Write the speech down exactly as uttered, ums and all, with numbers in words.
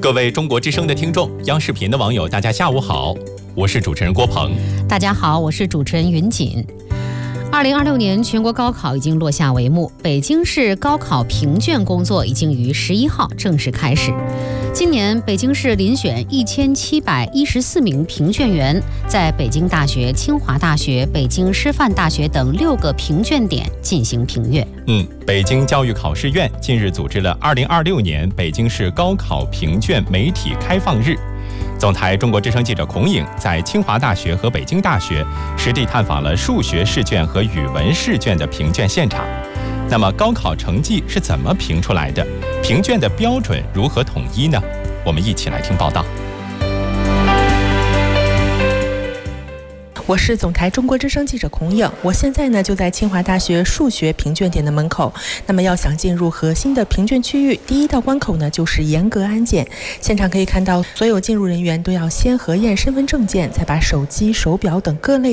各位中国之声的听众，央视频的网友，大家下午好，我是主持人郭鹏。 大家好，我是主持人云锦。二零二六年全国高考已经落下帷幕，北京市高考评卷工作已经于十一号正式开始。今年北京市遴选一千七百一十四名评卷员，在北京大学、清华大学、北京师范大学等六个评卷点进行评阅。 嗯，北京教育考试院近日组织了二零二六年北京市高考评卷媒体开放日。总台中国之声记者孔颖在清华大学和北京大学实地探访了数学试卷和语文试卷的评卷现场。那么高考成绩是怎么评出来的？评卷的标准如何统一呢？我们一起来听报道。 我是总台中国之声记者孔颖，我现在呢就在清华大学数学评卷点的门口。那么要想进入核心的评卷区域，第一道关口呢就是严格安检。现场可以看到，所有进入人员都要先核验身份证件，再把手机、手表等各类